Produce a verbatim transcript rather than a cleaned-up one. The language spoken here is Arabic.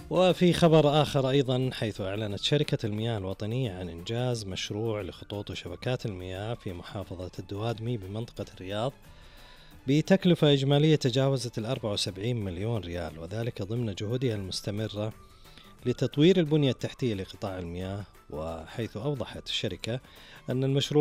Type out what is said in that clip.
وفي خبر آخر أيضا، حيث أعلنت شركة المياه الوطنية عن إنجاز مشروع لخطوط وشبكات المياه في محافظة الدوادمي بمنطقة الرياض بتكلفة إجمالية تجاوزت الأربعة وسبعين مليون ريال، وذلك ضمن جهودها المستمرة لتطوير البنية التحتية لقطاع المياه. وحيث أوضحت الشركة أن المشروع